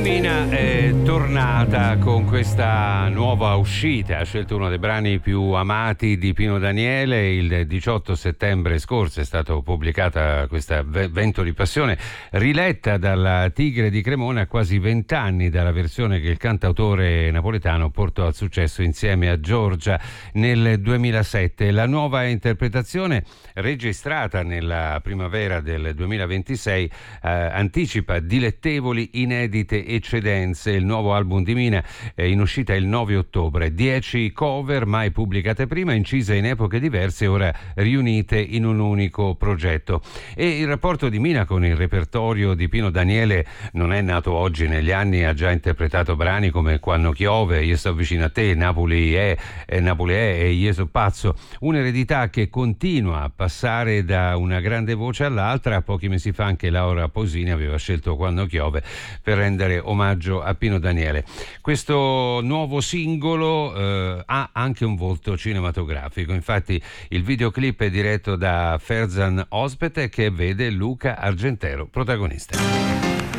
Mina è tornata con questa nuova uscita, ha scelto uno dei brani più amati di Pino Daniele. Il 18 settembre scorso è stata pubblicata questa Vento di Passione, riletta dalla Tigre di Cremona a quasi 20 anni dalla versione che il cantautore napoletano portò al successo insieme a Giorgia nel 2007. La nuova interpretazione, registrata nella primavera del 2026, anticipa dilettevoli inedite eccedenze. Il nuovo album di Mina è in uscita il 9 ottobre. 10 cover mai pubblicate prima, incise in epoche diverse, ora riunite in un unico progetto. E il rapporto di Mina con il repertorio di Pino Daniele non è nato oggi. Negli anni ha già interpretato brani come Quando Chiove, Io sto vicino a te, Napoli è e Io so pazzo. Un'eredità che continua a passare da una grande voce all'altra. Pochi mesi fa anche Laura Pausini aveva scelto Quando Chiove per rendere omaggio a Pino Daniele. Questo nuovo singolo ha anche un volto cinematografico. Infatti il videoclip è diretto da Ferzan Özpetek, che vede Luca Argentero protagonista.